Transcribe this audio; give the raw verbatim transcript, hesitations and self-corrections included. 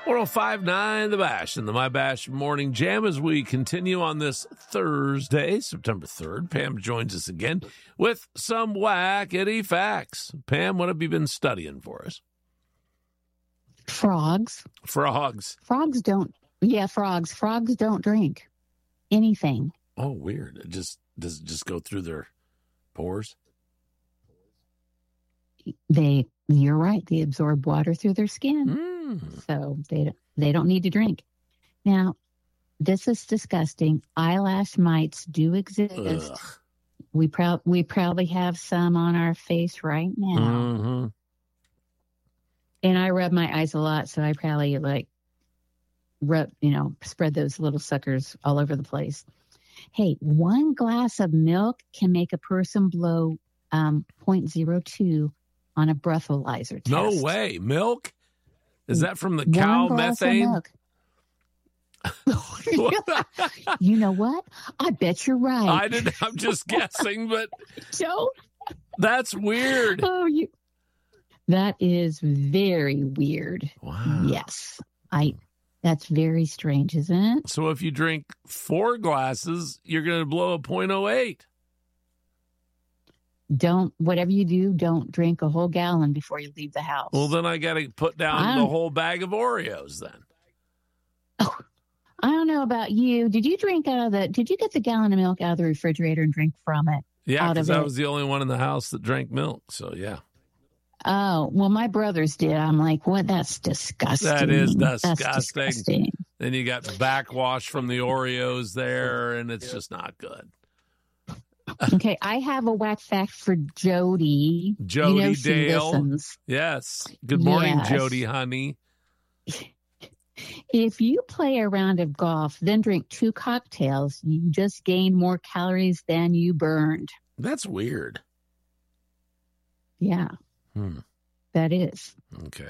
one oh five point nine The Bash and the My Bash Morning Jam as we continue on this Thursday, September third. Pam joins us again with some wackety facts. Pam, what have you been studying for us? Frogs. Frogs. Frogs don't, yeah, frogs. Frogs don't drink anything. Oh, weird. It just, does it just go through their pores? They, you're right. They absorb water through their skin. Mm. So they, they don't need to drink. Now, this is disgusting. Eyelash mites do exist. Ugh. We, prob- we probably have some on our face right now. Mm-hmm. And I rub my eyes a lot, so I probably like rub, you know, spread those little suckers all over the place. Hey, one glass of milk can make a person blow um, zero point zero two on a breathalyzer test. No way. Milk? Is that from the one cow glass methane? Of milk. You know what? I bet you're right. I did. I'm just guessing, but Don't. that's weird. Oh, you. That is very weird. Wow. Yes, I. That's very strange, isn't it? So if you drink four glasses, you're going to blow a point oh eight. Don't, whatever you do, don't drink a whole gallon before you leave the house. Well, then I got to put down I the don't- whole bag of Oreos then. Oh, I don't know about you. Did you drink out of the, did you get the gallon of milk out of the refrigerator and drink from it? Yeah, Out because of I it. was the only one in the house that drank milk. So, yeah. Oh, well, my brothers did. I'm like, what? That's disgusting. That is That's disgusting. disgusting. Then you got backwash from the Oreos there, and it's just not good. Okay, I have a whack fact for Jody. Jody you know she Dale. listens. Yes. Good morning, Yes. Jody, honey. If you play a round of golf, then drink two cocktails, you just gain more calories than you burned. That's weird. Yeah, Hmm. that is. Okay.